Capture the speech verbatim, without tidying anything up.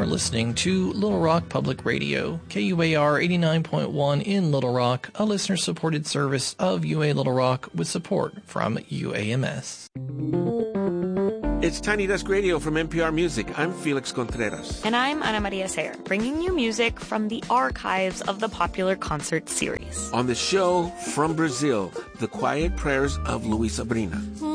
are listening to Little Rock Public Radio, K U A R eighty-nine point one in Little Rock, a listener-supported service of U A Little Rock with support from U A M S. It's Tiny Desk Radio from N P R Music. I'm Felix Contreras. And I'm Ana Maria Sayer, bringing you music from the archives of the popular concert series. On the show, from Brazil, The Quiet Prayers of Luis Abrina.